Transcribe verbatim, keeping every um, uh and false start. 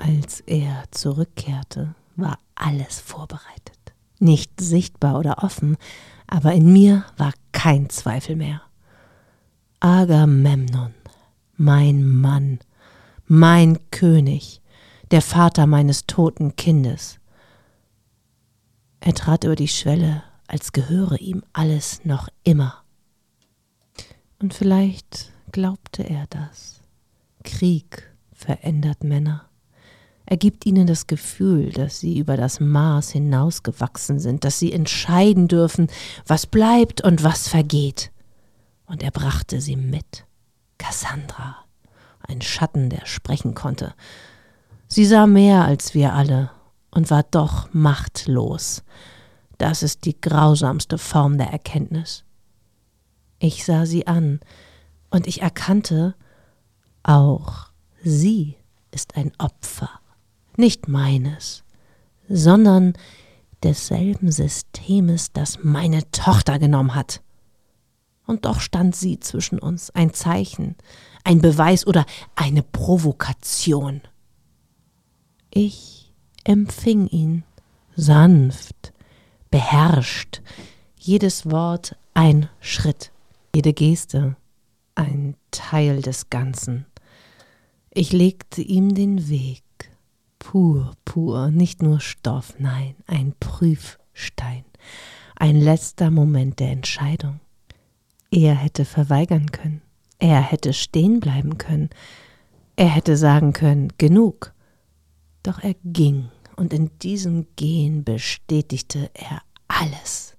Als er zurückkehrte, war alles vorbereitet. Nicht sichtbar oder offen, aber in mir war kein Zweifel mehr. Agamemnon, mein Mann, mein König, der Vater meines toten Kindes. Er trat über die Schwelle, als gehöre ihm alles noch immer. Und vielleicht glaubte er das. Krieg verändert Männer. Er gibt ihnen das Gefühl, dass sie über das Maß hinausgewachsen sind, dass sie entscheiden dürfen, was bleibt und was vergeht. Und er brachte sie mit. Kassandra, ein Schatten, der sprechen konnte. Sie sah mehr als wir alle und war doch machtlos. Das ist die grausamste Form der Erkenntnis. Ich sah sie an und ich erkannte, auch sie ist ein Opfer. Nicht meines, sondern desselben Systemes, das meine Tochter genommen hat. Und doch stand sie zwischen uns, ein Zeichen, ein Beweis oder eine Provokation. Ich empfing ihn, sanft, beherrscht, jedes Wort ein Schritt, jede Geste ein Teil des Ganzen. Ich legte ihm den Weg, pur, pur, nicht nur Stoff, nein, ein Prüfstein, ein letzter Moment der Entscheidung. Er hätte verweigern können, er hätte stehen bleiben können, er hätte sagen können, genug. Doch er ging und in diesem Gehen bestätigte er alles.